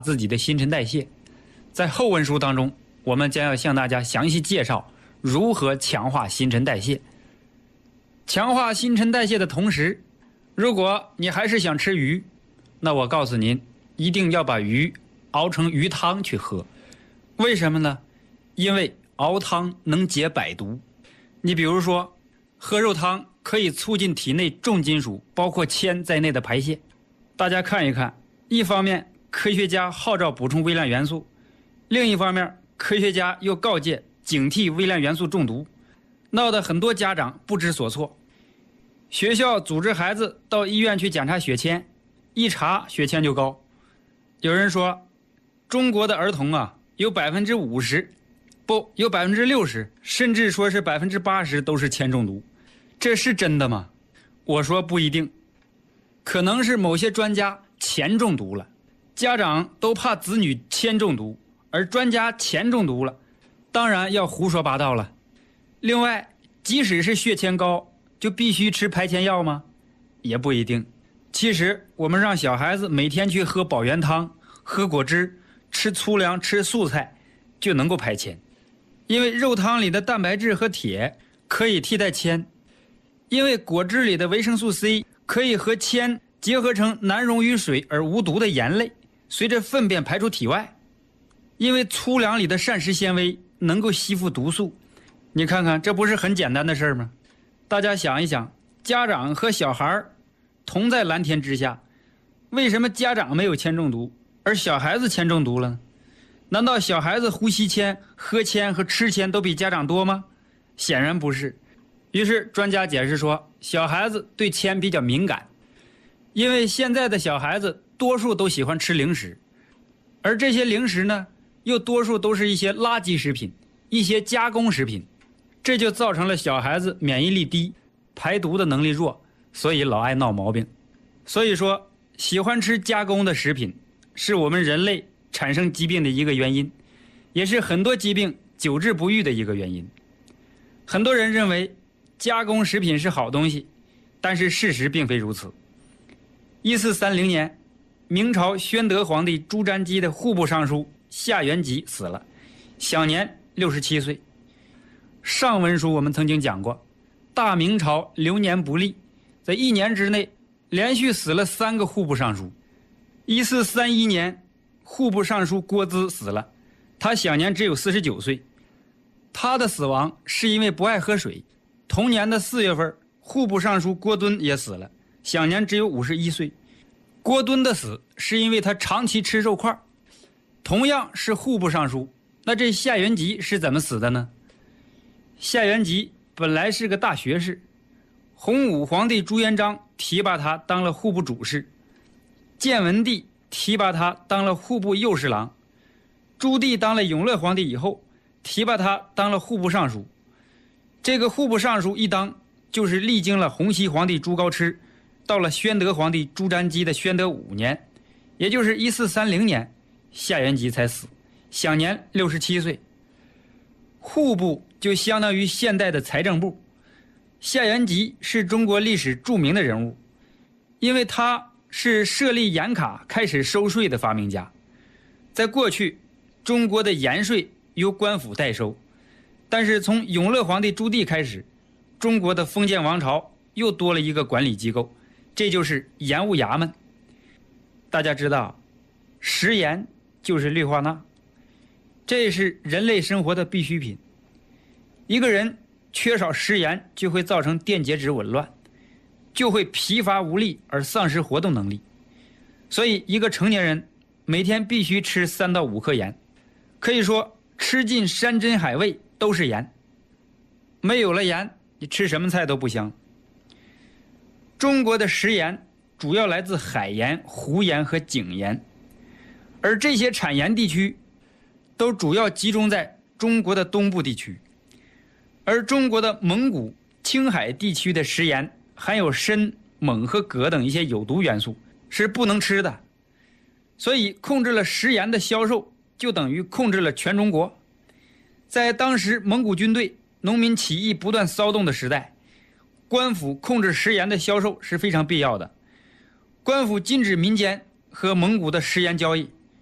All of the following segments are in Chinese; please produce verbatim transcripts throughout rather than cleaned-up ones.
自己的新陈代谢。在后文书当中，我们将要向大家详细介绍如何强化新陈代谢。强化新陈代谢的同时，如果你还是想吃鱼，那我告诉您，一定要把鱼熬成鱼汤去喝。为什么呢？因为熬汤能解百毒。你比如说，喝肉汤可以促进体内重金属，包括铅在内的排泄。大家看一看，一方面科学家号召补充微量元素，另一方面科学家又告诫警惕微量元素中毒，闹得很多家长不知所措。学校组织孩子到医院去检查血铅，一查血铅就高。有人说，中国的儿童啊，有百分之五十，不，有百分之六十，甚至说是百分之八十都是铅中毒。这是真的吗？我说不一定，可能是某些专家铅中毒了，家长都怕子女铅中毒，而专家铅中毒了，当然要胡说八道了。另外，即使是血铅高，就必须吃排铅药吗？也不一定。其实我们让小孩子每天去喝保元汤，喝果汁，吃粗粮，吃素菜，就能够排铅。因为肉汤里的蛋白质和铁可以替代铅，因为果汁里的维生素 C 可以和铅结合成难溶于水而无毒的盐类，随着粪便排出体外。因为粗粮里的膳食纤维能够吸附毒素。你看看，这不是很简单的事吗？大家想一想，家长和小孩同在蓝天之下，为什么家长没有铅中毒，而小孩子铅中毒了呢？难道小孩子呼吸铅、喝铅和吃铅都比家长多吗？显然不是。于是专家解释说，小孩子对铅比较敏感，因为现在的小孩子多数都喜欢吃零食，而这些零食呢，又多数都是一些垃圾食品，一些加工食品，这就造成了小孩子免疫力低，排毒的能力弱，所以老爱闹毛病。所以说，喜欢吃加工的食品是我们人类产生疾病的一个原因，也是很多疾病久治不愈的一个原因。很多人认为加工食品是好东西，但是事实并非如此。一四三零年，明朝宣德皇帝朱瞻基的户部尚书夏元吉死了，享年六十七岁。上文书我们曾经讲过，大明朝流年不利，在一年之内连续死了三个户部尚书。一四三一年，户部尚书郭淄死了，他享年只有四十九岁。他的死亡是因为不爱喝水。同年的四月份，户部尚书郭敦也死了，享年只有五十一岁。郭敦的死是因为他长期吃肉块。同样是户部尚书，那这夏元吉是怎么死的呢？夏元吉本来是个大学士，洪武皇帝朱元璋提拔他当了户部主事，建文帝提拔他当了户部右侍郎，朱棣当了永乐皇帝以后，提拔他当了户部尚书。这个户部尚书一当，就是历经了洪熙皇帝朱高炽，到了宣德皇帝朱瞻基的宣德五年，也就是一四三零年，夏元吉才死，享年六十七岁。户部就相当于现代的财政部，夏元吉是中国历史著名的人物，因为他是设立盐卡开始收税的发明家。在过去，中国的盐税由官府代收，但是从永乐皇帝朱棣开始，中国的封建王朝又多了一个管理机构，这就是盐务衙门。大家知道，食盐就是氯化钠，这是人类生活的必需品。一个人缺少食盐，就会造成电解质紊乱，就会疲乏无力而丧失活动能力。所以一个成年人每天必须吃三到五克盐，可以说吃尽山珍海味都是盐，没有了盐，你吃什么菜都不香。中国的食盐主要来自海盐、湖盐和井盐，而这些产盐地区都主要集中在中国的东部地区，而中国的蒙古、青海地区的食盐含有砷、锰和镉等一些有毒元素，是不能吃的。所以控制了食盐的销售，就等于控制了全中国。在当时蒙古军队、农民起义不断骚动的时代，官府控制食盐的销售是非常必要的。官府禁止民间和蒙古的食盐交易，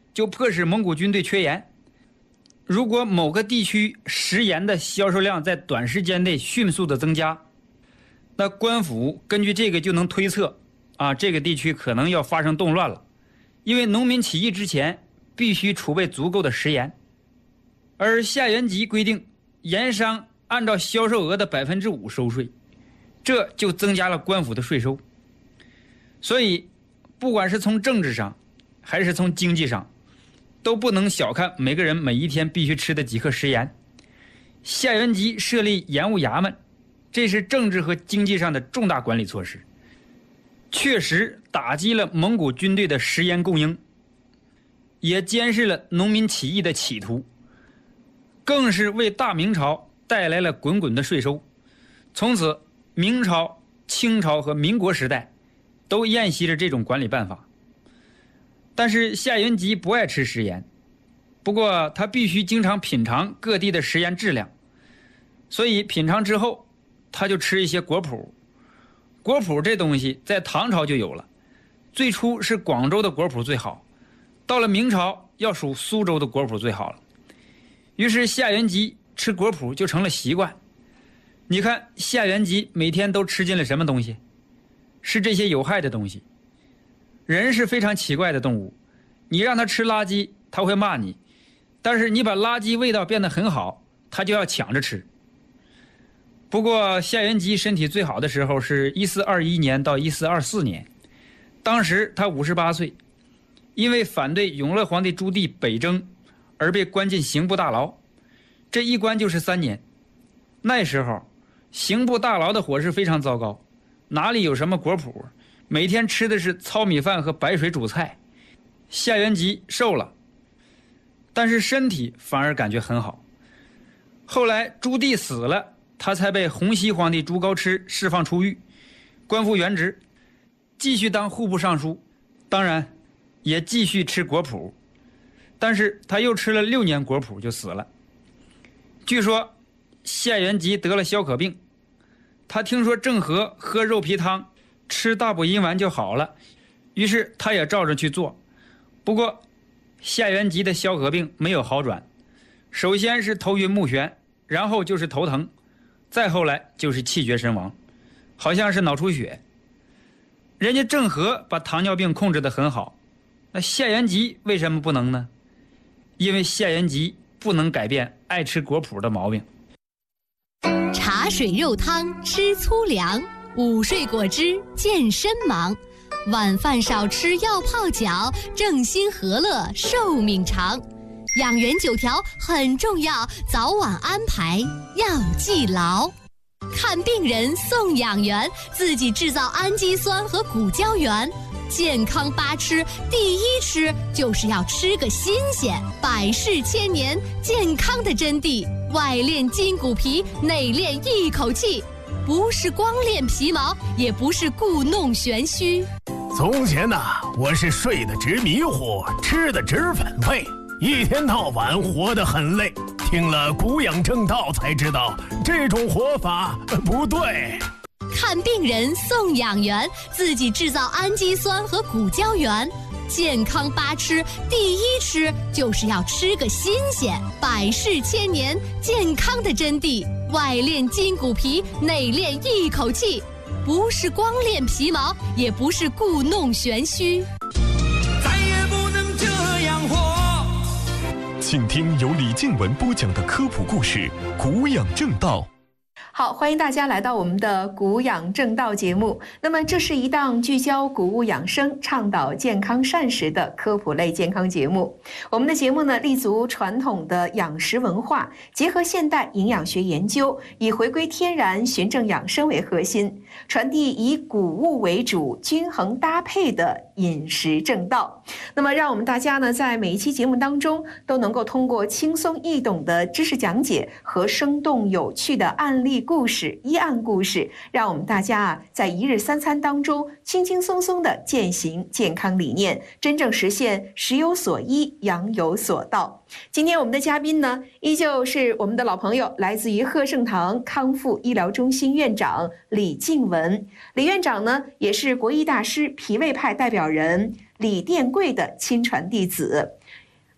就迫使蒙古军队缺盐。如果某个地区食盐的销售量在短时间内迅速的增加，那官府根据这个就能推测啊，这个地区可能要发生动乱了，因为农民起义之前必须储备足够的食盐。而夏元吉规定盐商按照销售额的百分之五收税，这就增加了官府的税收。所以不管是从政治上还是从经济上，都不能小看每个人每一天必须吃的几克食盐。夏元吉设立盐务衙门，这是政治和经济上的重大管理措施，确实打击了蒙古军队的食盐供应，也监视了农民起义的企图，更是为大明朝带来了滚滚的税收。从此明朝、清朝和民国时代都沿袭着这种管理办法。但是夏元吉不爱吃食盐，不过他必须经常品尝各地的食盐质量，所以品尝之后他就吃一些果脯。果脯这东西在唐朝就有了，最初是广州的果脯最好，到了明朝要数苏州的果脯最好了。于是夏元吉吃果脯就成了习惯。你看夏元吉每天都吃进了什么东西？是这些有害的东西。人是非常奇怪的动物，你让他吃垃圾他会骂你，但是你把垃圾味道变得很好，他就要抢着吃。不过夏元吉身体最好的时候是一四二一年到一四二四年，当时他五十八岁，因为反对永乐皇帝朱棣北征而被关进刑部大牢，这一关就是三年。那时候刑部大牢的伙食非常糟糕，哪里有什么果脯，每天吃的是糙米饭和白水煮菜。夏元吉瘦了，但是身体反而感觉很好。后来朱棣死了，他才被洪熙皇帝朱高炽释放出狱，官复原职，继续当户部尚书，当然也继续吃果脯。但是他又吃了六年果脯就死了。据说夏元吉得了消渴病，他听说郑和喝肉皮汤吃大补阴丸就好了，于是他也照着去做。不过夏元吉的消渴病没有好转，首先是头晕目眩，然后就是头疼，再后来就是气绝身亡，好像是脑出血。人家郑和把糖尿病控制得很好，那夏元吉为什么不能呢？因为夏元吉不能改变爱吃果脯的毛病。 茶水肉汤吃粗粮，午睡果汁健身忙，晚饭少吃药泡脚，正心和乐寿命长。养元九条很重要，早晚安排要记牢。看病人送养元，自己制造氨基酸和骨胶原。健康八吃，第一吃就是要吃个新鲜，百世千年，健康的真谛。外练筋骨皮，内练一口气，不是光练皮毛，也不是故弄玄虚。 从前呐，我是睡得直迷糊，吃得直反胃，一天到晚活得很累。听了古养正道才知道，这种活法不对。 看病人送养元，自己制造氨基酸和骨胶原。健康八吃，第一吃就是要吃个新鲜，百世千年，健康的真谛。外练筋骨皮，内练一口气，不是光练皮毛，也不是故弄玄虚。 再也不能这样活。 请听由李静文播讲的科普故事《古养正道》。 好，欢迎大家来到我们的古养正道节目。那么这是一档聚焦谷物养生、倡导健康膳食的科普类健康节目。我们的节目呢，立足传统的养食文化，结合现代营养学研究，以回归天然、循证养生为核心，传递以谷物为主、均衡搭配的饮食正道。那么让我们大家呢，在每一期节目当中，都能够通过轻松易懂的知识讲解和生动有趣的案例故事、医案故事，让我们大家啊，在一日三餐当中轻轻松松的践行健康理念，真正实现食有所依、养有所道。今天我们的嘉宾呢，依旧是我们的老朋友，来自于贺盛堂康复医疗中心院长李静文。李院长呢，也是国医大师、脾胃派代表人李殿贵的亲传弟子。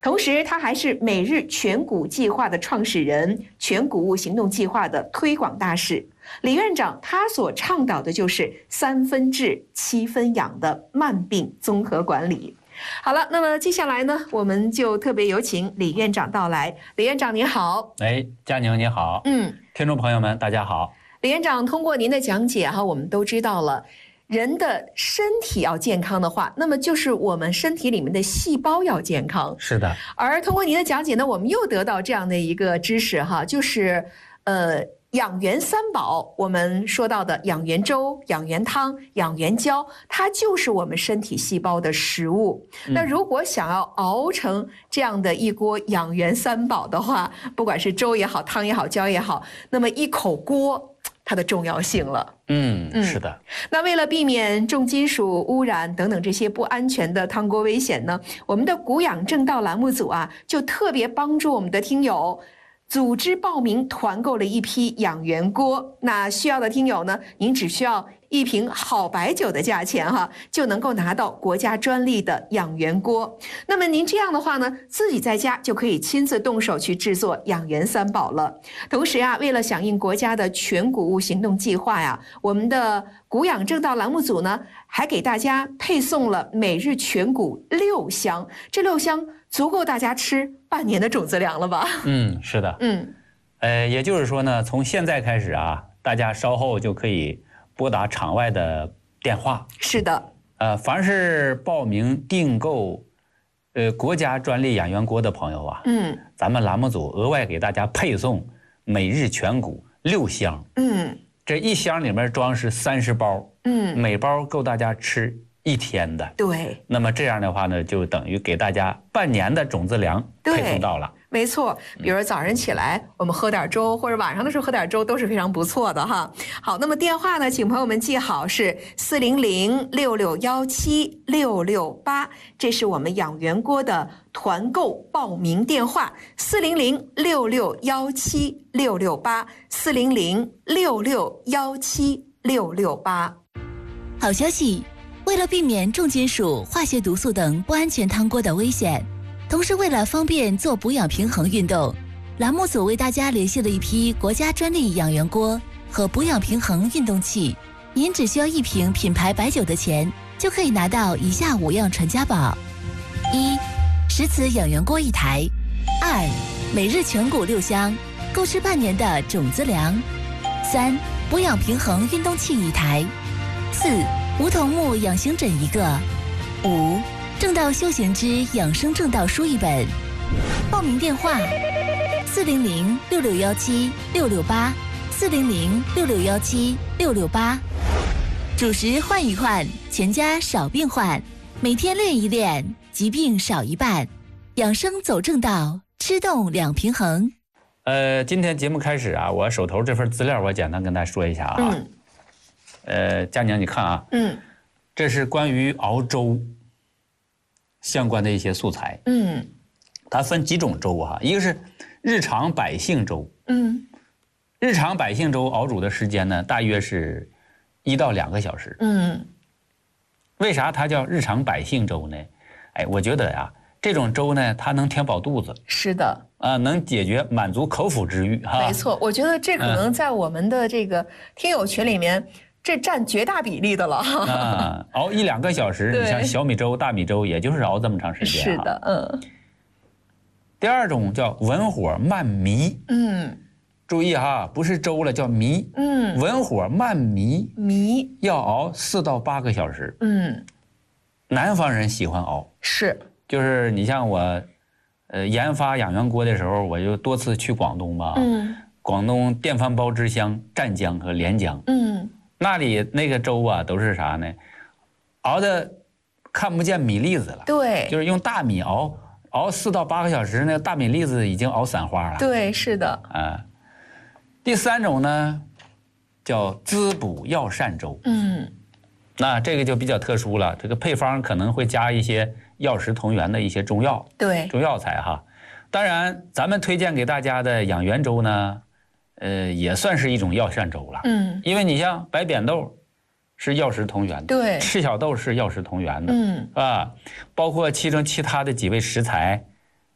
同时他还是每日全谷计划的创始人，全谷物行动计划的推广大使。李院长他所倡导的就是三分治七分养的慢病综合管理。好了，那么接下来呢，我们就特别有请李院长到来。李院长您好。 哎，佳宁你好。 嗯， 听众朋友们大家好。 李院长，通过您的讲解哈，我们都知道了，人的身体要健康的话，那么就是我们身体里面的细胞要健康。 是的。 而通过您的讲解呢，我们又得到这样的一个知识哈，就是呃。养元三宝，我们说到的养元粥、养元汤、养元胶，它就是我们身体细胞的食物。嗯、那如果想要熬成这样的一锅养元三宝的话，不管是粥也好、汤也好、胶也好，那么一口锅它的重要性了。 嗯，是的。 那为了避免重金属污染等等这些不安全的汤锅危险呢，我们的谷养正道栏目组啊，就特别帮助我们的听友组织报名团购了一批养元锅。那需要的听友呢，您只需要一瓶好白酒的价钱哈，就能够拿到国家专利的养元锅。那么您这样的话呢，自己在家就可以亲自动手去制作养元三宝了。同时啊，为了响应国家的全谷物行动计划呀，我们的谷养正道栏目组呢，还给大家配送了每日全谷六箱，这六箱足够大家吃半年的种子粮了吧？ 嗯，是的。 嗯， 呃，也就是说呢，从现在开始啊，大家稍后就可以拨打场外的电话。 是的。 呃，凡是报名订购，呃，国家专利养元锅的朋友啊， 嗯， 咱们栏目组额外给大家配送每日全谷六箱。 嗯， 这一箱里面装是三十包。 嗯， 每包够大家吃一天的。 对。 那么这样的话呢，就等于给大家半年的种子粮配送到了。 没错，比如早上起来我们喝点粥，或者晚上的时候喝点粥，都是非常不错的哈。好，那么电话呢，请朋友们记好是四零零六六幺七六六八，这是我们养元锅的团购报名电话，四零零六六幺七六六八，四零零六六幺七六六八。 好消息，为了避免重金属、化学毒素等不安全汤锅的危险，同时为了方便做补养平衡运动，栏目组为大家联系了一批国家专利养元锅和补养平衡运动器。您只需要一瓶品牌白酒的钱，就可以拿到以下五样传家宝：一、石瓷养元锅一台；二、每日全谷六箱，够吃半年的种子粮；三、补养平衡运动器一台；四、梧桐木养心枕一个；五、正道修行之养生正道书一本。报名电话：四零零六六幺七六六八，四零零六六幺七六六八。主食换一换，全家少病患。每天练一练，疾病少一半。养生走正道，吃动两平衡。 呃，今天节目开始啊，我手头这份资料我简单跟大家说一下啊。 嗯。 呃，佳宁你看啊， 嗯， 这是关于熬粥相关的一些素材。 嗯， 它分几种粥哈、啊，一个是日常百姓粥。 嗯， 日常百姓粥熬煮的时间呢，大约是一到两个小时。 嗯， 为啥它叫日常百姓粥呢？哎，我觉得呀，这种粥呢，它能填饱肚子。 是的。 啊、呃，能解决满足口腹之欲哈。 没错，我觉得这可能在我们的这个听友群里面。嗯，这占绝大比例的了啊！熬一两个小时，你像小米粥、大米粥，也就是熬这么长时间、啊。 是的，嗯。 第二种叫文火慢糜， 嗯， 注意哈，不是粥了，叫糜。 嗯， 文火慢糜， 糜要熬四到八个小时。 嗯， 南方人喜欢熬， 是， 就是你像我，呃，研发养元锅的时候，我就多次去广东嘛。 嗯， 广东电饭煲之乡湛江和连江。 嗯。 那里那个粥啊，都是啥呢？熬的看不见米粒子了。 对， 就是用大米熬，熬四到八个小时，那个大米粒子已经熬散花了。 对，是的。 啊，第三种呢，叫滋补药膳粥。 嗯， 那这个就比较特殊了，这个配方可能会加一些药食同源的一些中药。 对， 中药材哈。当然，咱们推荐给大家的养元粥呢。呃，也算是一种药膳粥了。 嗯， 因为你像白扁豆是药食同源的， 对， 赤小豆是药食同源的， 嗯， 啊，包括其中其他的几味食材，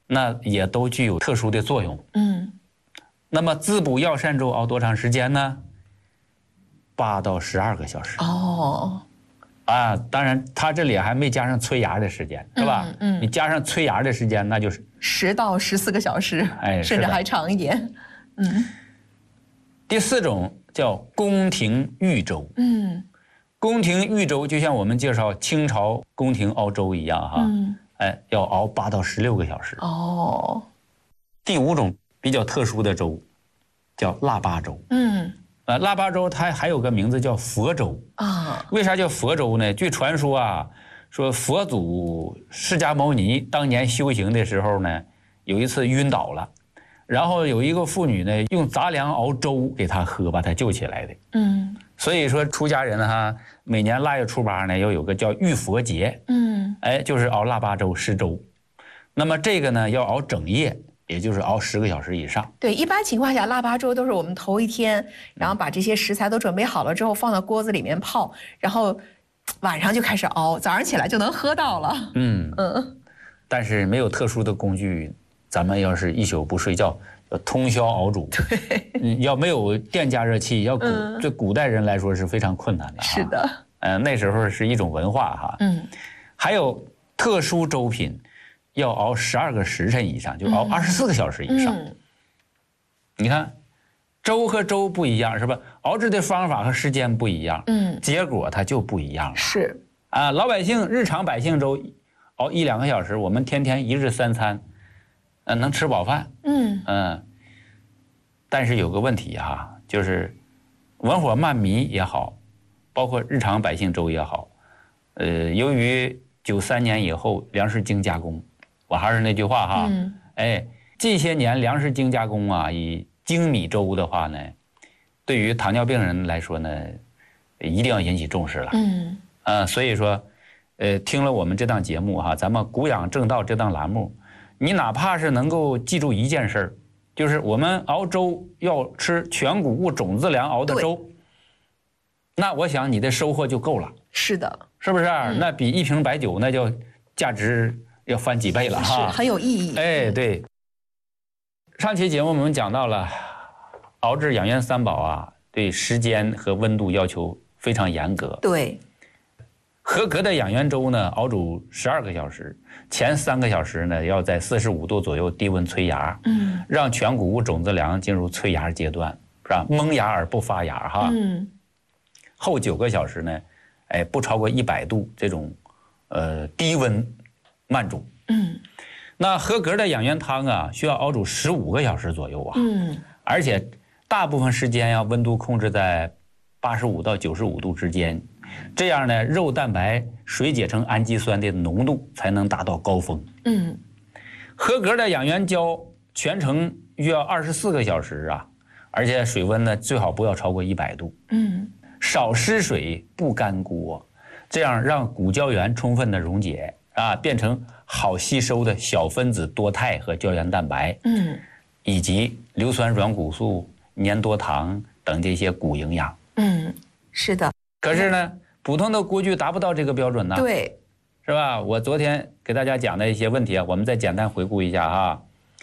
那也都具有特殊的作用。 嗯， 那么滋补药膳粥熬多长时间呢？八到十二个小时。 哦， 啊，当然它这里还没加上催芽的时间，是吧？ 嗯，嗯你加上催芽的时间，那就是十到十四个小时， 哎， 甚至还长一点。嗯。 第四种叫宫廷御粥。 嗯， 宫廷御粥就像我们介绍清朝宫廷熬粥一样哈。 嗯， 哎，要熬八到十六个小时。 哦。 第五种比较特殊的粥，叫腊八粥。 嗯。 呃，腊八粥它还有个名字叫佛粥啊。 为啥叫佛粥呢？据传说啊，说佛祖释迦牟尼当年修行的时候呢，有一次晕倒了，然后有一个妇女呢用杂粮熬粥给他喝，把他救起来的。 嗯。 所以说出家人哈，每年腊月初八呢要有个叫浴佛节。 嗯。 哎，就是熬腊八粥施粥。那么这个呢要熬整夜。也就是熬十个小时以上。 对，一般情况下，腊八粥都是我们头一天，然后把这些食材都准备好了之后，放到锅子里面泡，然后晚上就开始熬，早上起来就能喝到了。 嗯嗯。但是没有特殊的工具，咱们要是一宿不睡觉，要通宵熬煮。 对。 嗯，要没有电加热器，要古对古代人来说是非常困难的。 是的。 嗯，那时候是一种文化哈。 嗯。 还有特殊粥品。要熬十二个时辰以上，就熬二十四个小时以上。嗯、你看，粥和粥不一样是吧？熬制的方法和时间不一样，嗯，结果它就不一样了。 是啊，老百姓日常百姓粥熬一两个小时，我们天天一日三餐，呃，能吃饱饭。嗯嗯。但是有个问题哈，就是文火慢糜也好，包括日常百姓粥也好，呃，由于九三年以后粮食精加工。我还是那句话哈，嗯、哎，这些年粮食精加工啊，以精米粥的话呢，对于糖尿病人来说呢，一定要引起重视了。嗯，呃，所以说，呃，听了我们这档节目哈，咱们古养正道这档栏目，你哪怕是能够记住一件事儿，就是我们熬粥要吃全谷物种子粮熬的粥，那我想你的收获就够了。 是的， 是不是？嗯、那比一瓶白酒那叫价值。要翻几倍了哈， 是很有意义。 哎，对。上期节目我们讲到了，熬制养元三宝啊，对时间和温度要求非常严格。 对。 合格的养元粥呢，熬煮十二个小时，前三个小时呢要在四十五度左右低温催芽，嗯，让全谷物种子粮进入催芽阶段，是吧？萌芽而不发芽哈。嗯。后九个小时呢，哎，不超过一百度这种，呃，低温。慢煮，嗯，那合格的养元汤啊，需要熬煮十五个小时左右啊，嗯，而且大部分时间要温度控制在八十五到九十五度之间，这样呢，肉蛋白水解成氨基酸的浓度才能达到高峰，嗯，合格的养元胶全程需要二十四个小时啊，而且水温呢最好不要超过一百度，嗯，少湿水不干锅，这样让骨胶原充分的溶解。啊，变成好吸收的小分子多肽和胶原蛋白，嗯，以及硫酸软骨素、粘多糖等这些骨营养。 嗯，是的。 可是呢，普通的锅具达不到这个标准呢。 对， 是吧？我昨天给大家讲的一些问题啊，我们再简单回顾一下哈。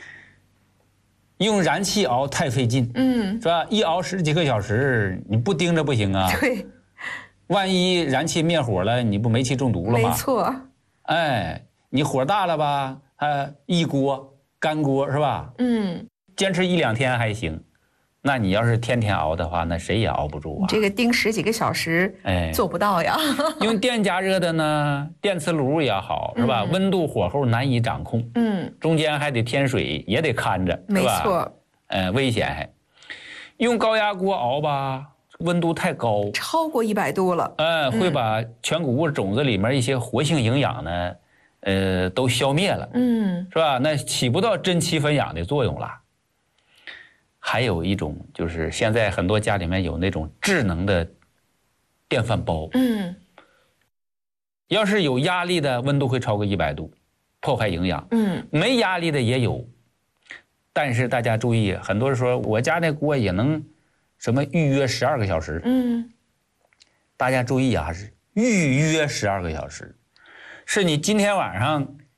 用燃气熬太费劲，嗯，是吧？一熬十几个小时，你不盯着不行啊。 对。 万一燃气灭火了，你不煤气中毒了吗？ 没错。 哎，你火大了吧？它一锅干锅是吧？嗯，坚持一两天还行，那你要是天天熬的话，那谁也熬不住啊。 这个盯十几个小时，哎，做不到呀。 用电加热的呢，电磁炉也好，是吧？嗯、温度火候难以掌控，嗯，中间还得添水，也得看着， 没错， 呃，危险还。用高压锅熬吧。温度太高， 超过一百度了， 呃，会把全谷物种子里面一些活性营养呢，呃，都消灭了，嗯，是吧？那起不到真气分养的作用了。还有一种就是现在很多家里面有那种智能的电饭煲，嗯，要是有压力的，温度会超过一百度，破坏营养，嗯，没压力的也有，但是大家注意，很多人说我家那锅也能。什么预约十二个小时？嗯，大家注意啊，是预约十二个小时，是你今天晚上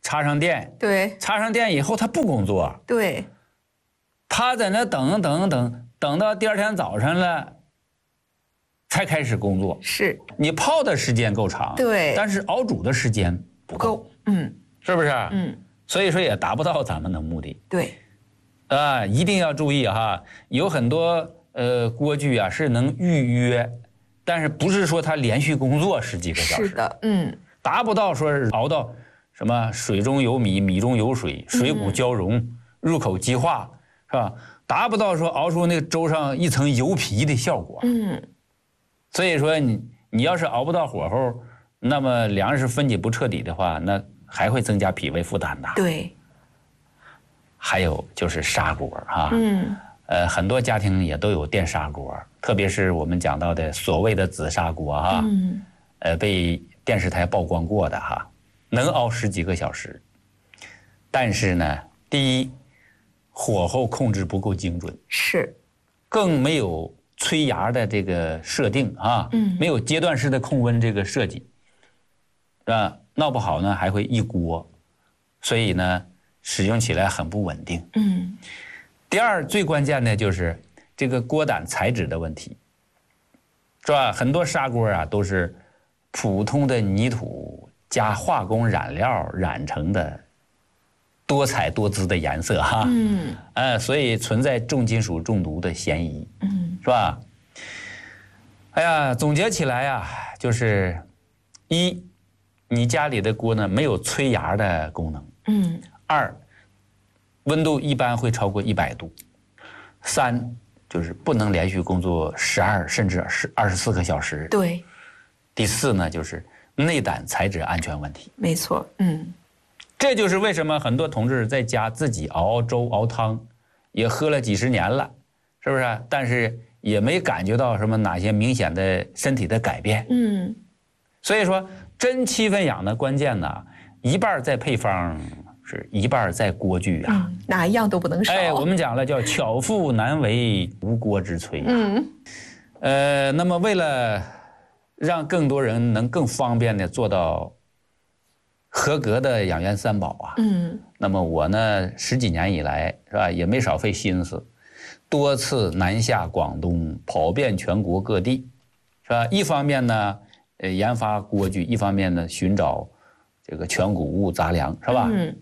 插上电， 对， 插上电以后他不工作， 对， 他在那等等等等到第二天早晨了才开始工作。 是你泡的时间够长， 对， 但是熬煮的时间不够， 够，嗯， 是不是？ 嗯， 所以说也达不到咱们的目的。 对， 啊，一定要注意哈，有很多呃锅具啊是能预约，但是不是说它连续工作十几个小时， 是的，嗯， 达不到说是熬到什么水中有米，米中有水，水谷交融，嗯、入口即化，是吧？达不到说熬出那个粥上一层油皮的效果。 嗯， 所以说你你要是熬不到火候，那么粮食分解不彻底的话，那还会增加脾胃负担的。 对。 还有就是砂锅哈， 嗯， 呃，很多家庭也都有电砂锅，特别是我们讲到的所谓的紫砂锅哈， 嗯， 呃，被电视台曝光过的哈，能熬十几个小时，但是呢，第一，火候控制不够精准， 是， 更没有催芽的这个设定啊， 嗯， 没有阶段式的控温这个设计，是吧？闹不好呢还会一锅，所以呢。使用起来很不稳定。 嗯， 第二最关键的就是这个锅胆材质的问题，是吧？很多砂锅啊都是普通的泥土加化工染料染成的多彩多姿的颜色哈。 嗯， 呃，所以存在重金属中毒的嫌疑。 嗯， 是吧？哎呀，总结起来呀，就是一，你家里的锅呢没有催芽的功能。 嗯。 二，温度一般会超过一百度。三，就是不能连续工作十二甚至是二十四个小时。 对。 第四呢，就是内胆材质安全问题。 没错，嗯。 这就是为什么很多同志在家自己熬熬粥、熬汤，也喝了几十年了，是不是？但是也没感觉到什么哪些明显的身体的改变。 嗯。 所以说，真七分养的关键呢，一半在配方。是一半在锅具啊、 嗯，哪一样都不能少。 哎，我们讲了叫巧妇难为无锅之炊、啊。 嗯， 呃，那么为了让更多人能更方便的做到合格的养元三宝啊， 嗯， 那么我呢十几年以来是吧，也没少费心思，多次南下广东，跑遍全国各地，是吧？一方面呢，呃，研发锅具；一方面呢，寻找这个全谷物杂粮，是吧？ 嗯。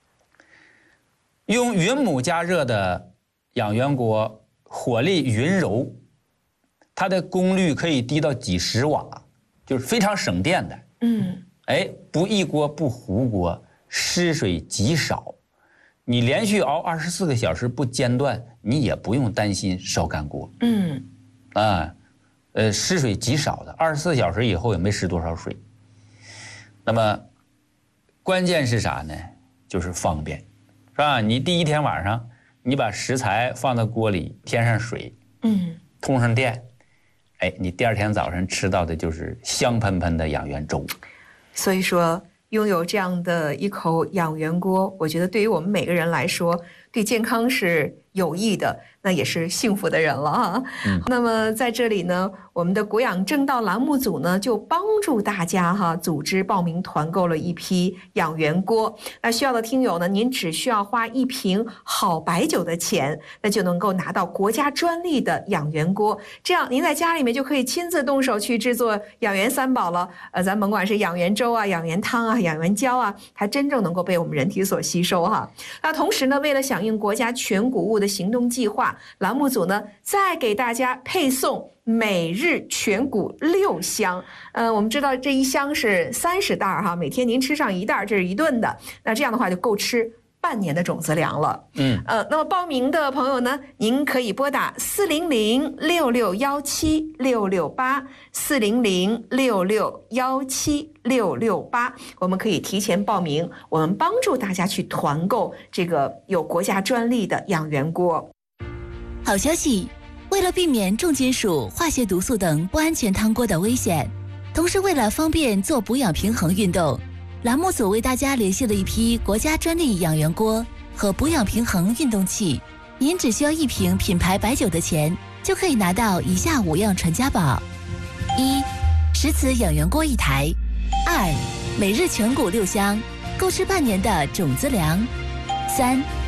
用云母加热的养元锅，火力匀柔，它的功率可以低到几十瓦，就是非常省电的。 嗯， 哎，不一锅不糊锅，湿水极少，你连续熬二十四个小时不间断，你也不用担心烧干锅。 嗯， 啊，呃，湿水极少的，二十四小时以后也没湿多少水。那么，关键是啥呢？就是方便。是吧？你第一天晚上，你把食材放到锅里，添上水， 嗯， 通上电，哎，你第二天早上吃到的就是香喷喷的养元粥。 所以说，拥有这样的一口养元锅，我觉得对于我们每个人来说，对健康是有益的，那也是幸福的人了啊。嗯、那么在这里呢，我们的国养正道栏目组呢，就帮助大家哈，组织报名团购了一批养元锅。那需要的听友呢，您只需要花一瓶好白酒的钱，那就能够拿到国家专利的养元锅。这样您在家里面就可以亲自动手去制作养元三宝了。呃，咱甭管是养元粥啊、养元汤啊、养元胶啊，它真正能够被我们人体所吸收哈。那同时呢，为了响应国家全谷物的行动计划，栏目组呢再给大家配送每日全谷六箱。呃，我们知道这一箱是三十袋哈，每天您吃上一袋，这是一顿的。那这样的话就够吃半年的种子粮了。 嗯， 呃，那么报名的朋友呢，您可以拨打四零零六六幺七六六八四零零六六幺七六六八，我们可以提前报名，我们帮助大家去团购这个有国家专利的养元锅。 好消息！为了避免重金属、化学毒素等不安全汤锅的危险，同时为了方便做补养平衡运动，栏目组为大家联系了一批国家专利养元锅和补养平衡运动器。您只需要一瓶品牌白酒的钱，就可以拿到以下五样传家宝：一、石瓷养元锅一台；二、每日全谷六箱； 够吃半年的种子粮。三。